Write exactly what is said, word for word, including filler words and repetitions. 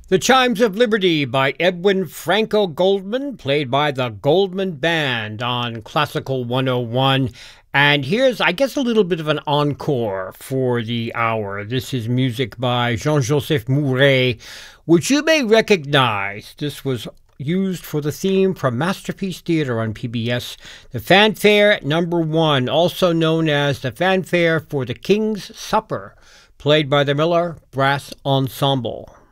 The Chimes of Liberty by Edwin Franco Goldman, played by the Goldman Band on Classical one oh one. And here's, I guess, a little bit of an encore for the hour. This is music by Jean-Joseph Mouret, which you may recognize. This was used for the theme from Masterpiece Theater on P B S, the Fanfare Number One, also known as the Fanfare for the King's Supper, played by the Miller Brass Ensemble.